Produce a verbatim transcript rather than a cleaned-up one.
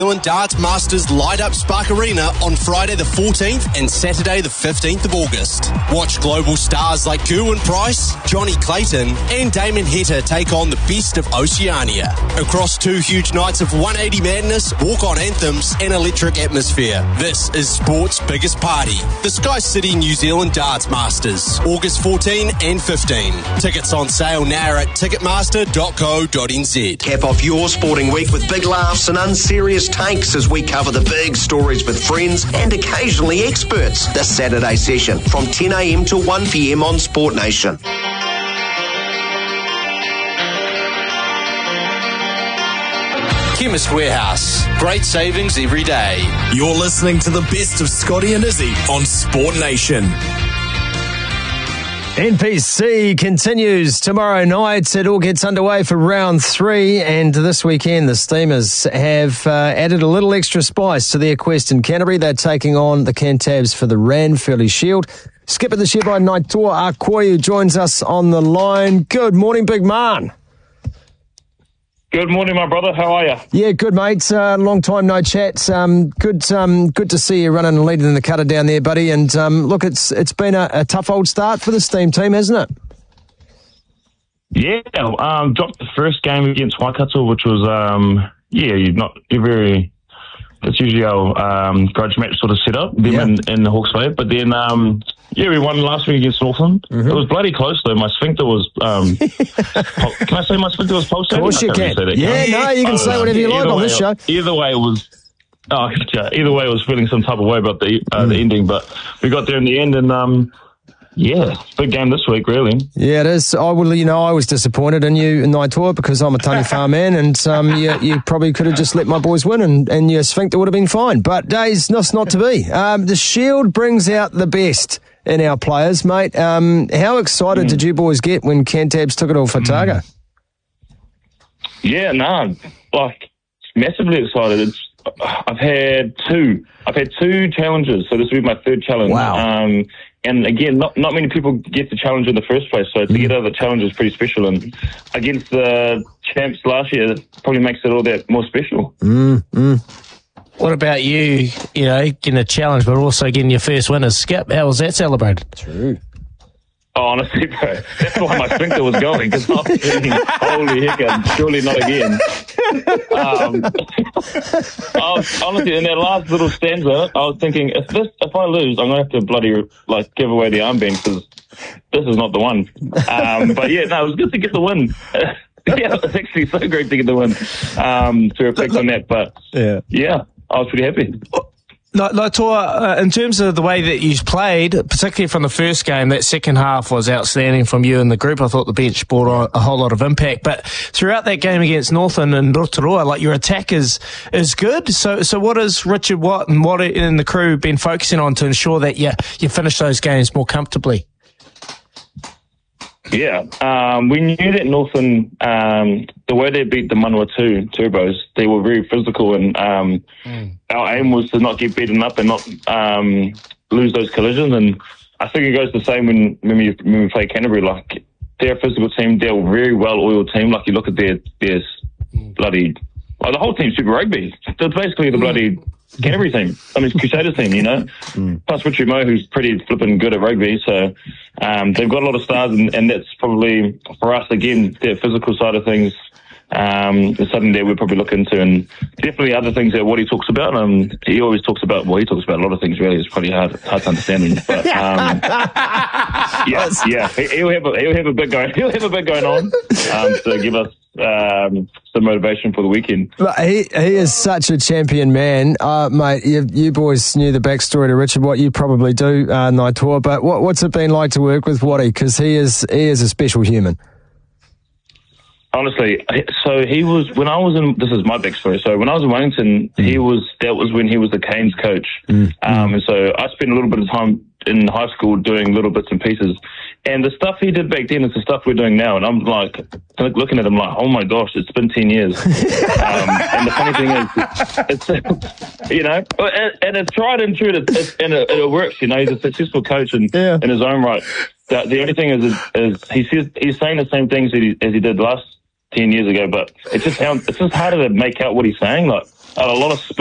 Zealand Darts Masters light up Spark Arena on Friday the fourteenth and Saturday the fifteenth of August. Watch global stars like Gerwyn Price, Johnny Clayton and Damon Heta take on the best of Oceania. Across two huge nights of one eighty madness, walk-on anthems and electric atmosphere. This is sport's biggest party. The Sky City New Zealand Darts Masters, August fourteenth and fifteenth. Tickets on sale now at ticketmaster dot co dot n z. Cap off your sporting week with big laughs and unserious takes as we cover the big stories with friends and occasionally experts. This Saturday session from ten a m to one p m on Sport Nation. Chemist Warehouse. Great savings every day. You're listening to the best of Scotty and Izzy on Sport Nation. N P C continues tomorrow night. It all gets underway for round three, and this weekend the Steamers have uh, added a little extra spice to their quest in Canterbury. They're taking on the Cantabs for the Ranfurly Shield. Skipper this year by Naitoa Akoiu joins us on the line. Good morning, big man. Good morning, my brother. How are you? Yeah, good, mate. Uh, long time no chat. Um, good, um, good to see you running and leading in the cutter down there, buddy. And um, look, it's it's been a, a tough old start for the Steam team, hasn't it? Yeah, um, dropped the first game against Waikato, which was um, yeah, you're not you're very. It's usually our um, grudge match sort of set up, them yeah. in, in the Hawke's Bay. But then, um, yeah, we won last week against Northland. Mm-hmm. It was bloody close, though. My sphincter was... Um, can I say my sphincter was pulsating? Of course you can. That, yeah, can no, you can oh, say whatever you like on this show. Either way, it was... Oh, yeah, either way, I was feeling some type of way about the uh, mm. the ending. But we got there in the end, and... Um, Yeah, big game this week, really. Yeah, it is. I will, you know, I was disappointed in you in Naitoa because I'm a Tani Farm man, and um, you, you probably could have just let my boys win, and, and your sphincter would have been fine. But days, that's not to be. Um, the Shield brings out the best in our players, mate. Um, how excited mm. did you boys get when Cantabs took it all for Otago? Mm. Yeah, no, like massively excited. It's I've had two. I've had two challenges, so this will be my third challenge. Wow. Um, And again, not not many people get the challenge in the first place, so to mm. get out of the challenge is pretty special. And against the champs last year, it probably makes it all that more special. Mm, mm. What about you, you know, getting a challenge, but also getting your first win as Skip? How was that celebrated? True. Oh, honestly, bro, that's why my sphincter was going, because I was thinking, holy heck, surely not again. Um, I was, honestly, in that last little stanza, I was thinking, if this, if I lose, I'm going to have to bloody, like, give away the armband, because this is not the one. Um, but yeah, no, it was good to get the win. Yeah, it was actually so great to get the win, um, to reflect on that. But yeah, yeah, I was pretty happy. Naitoa, uh, in terms of the way that you played, particularly from the first game, that second half was outstanding from you and the group. I thought the bench brought on a whole lot of impact. But throughout that game against Northern and Rotorua, like, your attack is is good. So so what has Richard Watt and Watt and the crew been focusing on to ensure that you, you finish those games more comfortably? Yeah, um, we knew that Northern, um, the way they beat the Manawatu Turbos, they were very physical, and um, mm. our aim was to not get beaten up and not um, lose those collisions. And I think it goes the same when when we, when we play Canterbury. Like, they're a physical team, they're a very well-oiled team. Like, you look at their their bloody, well, the whole team's Super Rugby. They're basically the bloody Canterbury team. I mean, Crusaders team, you know. Mm. Plus Richard Moe, who's pretty flipping good at rugby. So um, they've got a lot of stars, and, and that's probably, for us, again, the physical side of things um, is something that we're probably looking into. And definitely other things that Waddy talks about. Um, he always talks about, well, he talks about a lot of things, really. It's probably hard, hard to understand him. But um, yeah, yeah, he'll have, a, he'll have a bit going, he'll have a bit going on um, to give us um, some motivation for the weekend. He he is such a champion man, uh, mate. You, you boys knew the backstory to Richard Watt. You probably do, uh, Naitoa. But what, what's it been like to work with Waddy? Because he is he is a special human. Honestly, so he was when I was in. This is my backstory. So when I was in Wellington, mm. he was that was when he was the Canes coach, mm. um, and so I spent a little bit of time in high school doing little bits and pieces. And the stuff he did back then is the stuff we're doing now. And I'm like, looking at him like, oh my gosh, it's been ten years. um, and the funny thing is, it's, you know, and, and it's tried and true, it's, and it, it works, you know, he's a successful coach in, yeah. in his own right. The, the only thing is, is, is he says, he's saying the same things that he, as he did last ten years ago, but it's just, it's just harder to make out what he's saying. Like, a lot of